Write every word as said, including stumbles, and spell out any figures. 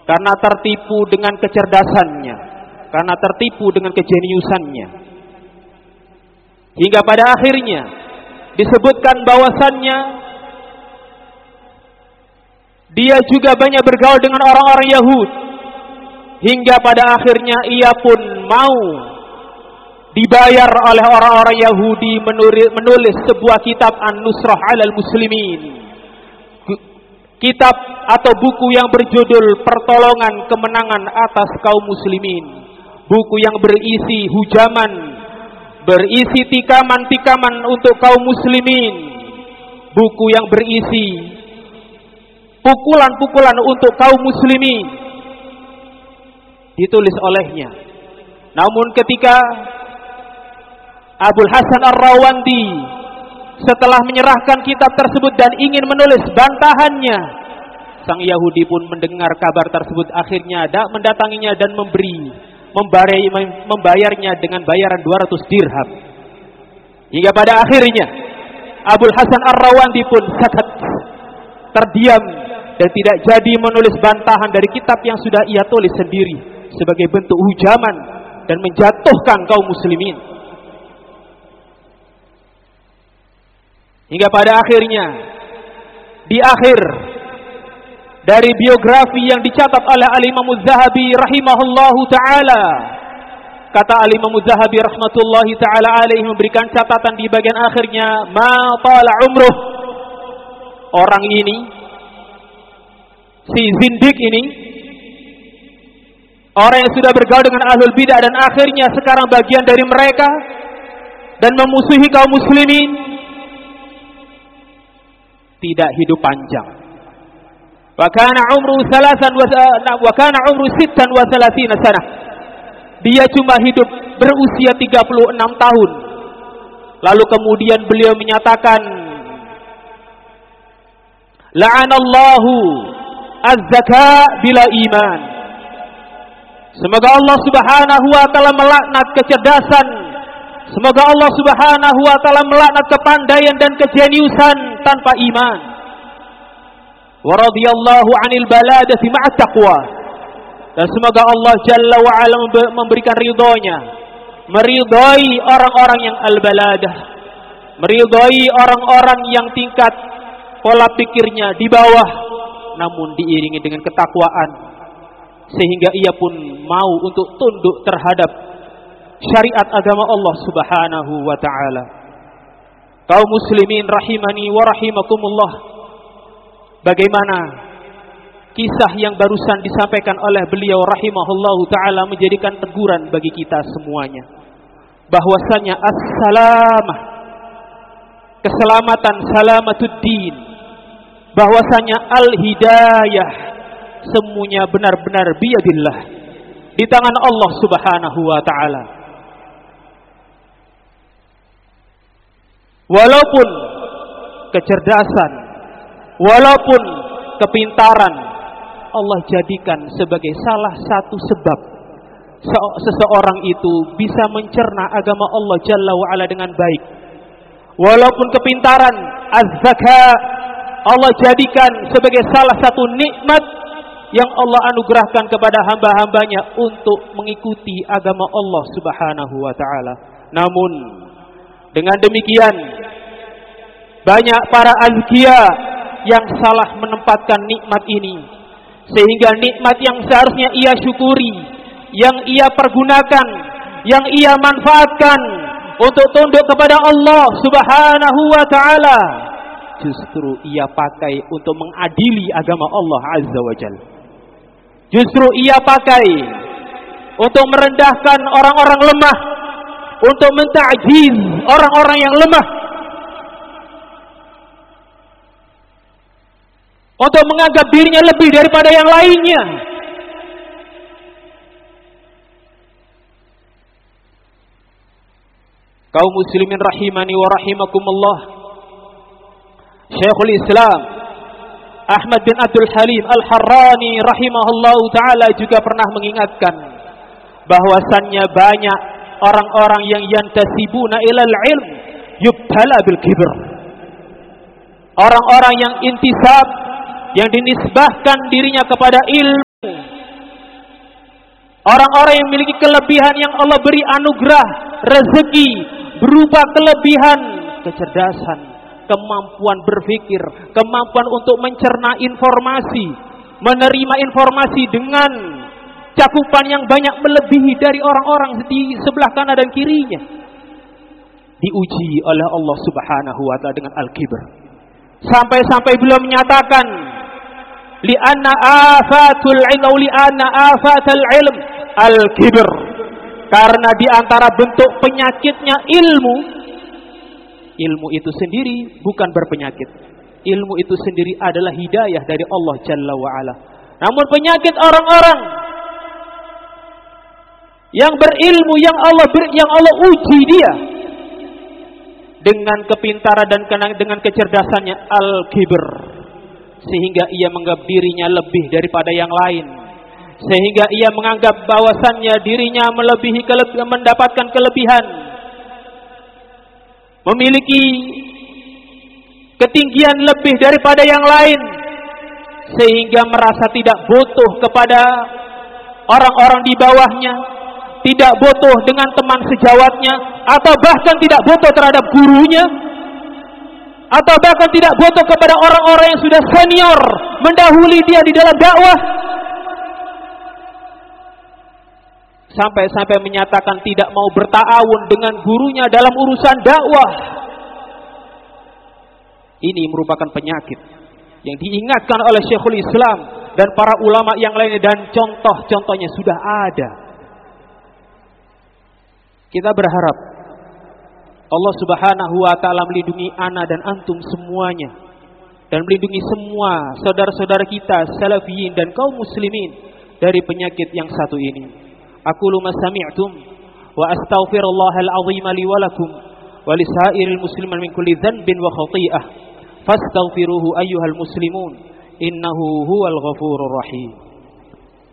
karena tertipu dengan kecerdasannya, karena tertipu dengan kejeniusannya. Hingga pada akhirnya disebutkan bahwasannya dia juga banyak bergaul dengan orang-orang Yahudi. Hingga pada akhirnya ia pun mau dibayar oleh orang-orang Yahudi menulis, menulis sebuah kitab An-Nusrah 'alal Muslimin. Kitab atau buku yang berjudul Pertolongan Kemenangan atas kaum muslimin. Buku yang berisi hujaman, berisi tikaman-tikaman untuk kaum muslimin. Buku yang berisi pukulan-pukulan untuk kaum muslimin. Ditulis olehnya. Namun ketika Abul Hasan Ar-Rawandi setelah menyerahkan kitab tersebut dan ingin menulis bantahannya, sang Yahudi pun mendengar kabar tersebut, akhirnya ada mendatanginya dan memberi membayarnya dengan bayaran dua ratus dirham. Hingga pada akhirnya Abul Hasan Ar-Rawandi pun sakat, terdiam dan tidak jadi menulis bantahan dari kitab yang sudah ia tulis sendiri sebagai bentuk hujaman dan menjatuhkan kaum muslimin. Hingga pada akhirnya di akhir dari biografi yang dicatat oleh Al-Imam Az-Zahabi rahimahullahu ta'ala, kata Al-Imam Az-Zahabi rahmatullahi ta'ala alaihi memberikan catatan di bagian akhirnya, ma tala umruh, orang ini, si zindik ini, orang yang sudah bergaul dengan ahlul bidah dan akhirnya sekarang bagian dari mereka dan memusuhi kaum muslimin, tidak hidup panjang. Wa kana umru salasan wa kana umru sittan wa salatina sanah. Dia cuma hidup berusia tiga puluh enam tahun. Lalu kemudian beliau menyatakan, la'anallahu az-zaka bila iman. Semoga Allah Subhanahu wa taala melaknat kecerdasan. Semoga Allah Subhanahu wa taala melaknat kepandaian dan kejeniusan tanpa iman. Wa radhiyallahu 'anil baladati ma'a taqwa. Dan semoga Allah Jalla wa ala memberikan ridhonya, meridhai orang-orang yang al-baladah, meridhai orang-orang yang tingkat pola pikirnya di bawah namun diiringi dengan ketakwaan, sehingga ia pun mau untuk tunduk terhadap syariat agama Allah Subhanahu wa ta'ala. Kaum muslimin rahimani wa rahimakumullah, bagaimana kisah yang barusan disampaikan oleh beliau rahimahullahu ta'ala menjadikan teguran bagi kita semuanya, bahwasanya as-salamah, keselamatan, salamatuddin, bahwasanya al-hidayah semuanya benar-benar biyadillah, di tangan Allah Subhanahu wa ta'ala. Walaupun kecerdasan, walaupun kepintaran Allah jadikan sebagai salah satu sebab seseorang itu bisa mencerna agama Allah Jalla wa'ala dengan baik. Walaupun kepintaran, az-zaka, Allah jadikan sebagai salah satu nikmat yang Allah anugerahkan kepada hamba-hambanya untuk mengikuti agama Allah Subhanahu wa ta'ala. Namun dengan demikian banyak para azkiya yang salah menempatkan nikmat ini, sehingga nikmat yang seharusnya ia syukuri, yang ia pergunakan, yang ia manfaatkan untuk tunduk kepada Allah Subhanahu wa ta'ala, justru ia pakai untuk mengadili agama Allah Azza wa Jalla. Justru ia pakai untuk merendahkan orang-orang lemah, untuk mentakjiz orang-orang yang lemah, untuk menganggap dirinya lebih daripada yang lainnya. Kaum muslimin rahimani wa rahimakumullah, Syekhul Islam Ahmad bin Abdul Halim Al-Harrani rahimahullahu ta'ala juga pernah mengingatkan bahwasannya banyak orang-orang yang yantasibuna ilal ilm yubtala bil kibr. Orang-orang yang intisab, yang dinisbahkan dirinya kepada ilmu, Orang-orang yang memiliki kelebihan yang Allah beri anugerah, rezeki, berupa kelebihan, kecerdasan, kemampuan berpikir, kemampuan untuk mencerna informasi, menerima informasi dengan cakupan yang banyak melebihi dari orang-orang di sebelah kanan dan kirinya. Diuji oleh Allah Subhanahu wa taala dengan al-kibr. Sampai-sampai beliau menyatakan, li'anna afatul ilm li'anna afatul ilm al-kibr. Karena di antara bentuk penyakitnya ilmu, ilmu itu sendiri bukan berpenyakit. Ilmu itu sendiri adalah hidayah dari Allah Jalla wa Ala. Namun penyakit orang-orang yang berilmu, yang Allah ber, yang Allah uji dia dengan kepintaran dan dengan kecerdasannya, al-kibr, sehingga ia menganggap dirinya lebih daripada yang lain, sehingga ia menganggap bahwasannya dirinya melebihi keleb- mendapatkan kelebihan, memiliki ketinggian lebih daripada yang lain, sehingga merasa tidak butuh kepada orang-orang di bawahnya, tidak butuh dengan teman sejawatnya, atau bahkan tidak butuh terhadap gurunya, atau bahkan tidak butuh kepada orang-orang yang sudah senior mendahului dia di dalam dakwah, sampai-sampai menyatakan tidak mau berta'awun dengan gurunya dalam urusan dakwah. Ini merupakan penyakit yang diingatkan oleh Syekhul Islam dan para ulama yang lainnya, dan contoh-contohnya sudah ada. Kita berharap Allah Subhanahu wa taala melindungi ana dan antum semuanya, dan melindungi semua saudara-saudara kita salafiyin dan kaum muslimin dari penyakit yang satu ini. Aqulu ma sami'tum wa astaghfirullahal azim li wa lakum wa lisairil muslimin min kulli dhanbin wa khati'ah fastaghfiruhu ayyuhal muslimun innahu huwal ghafurur rahim.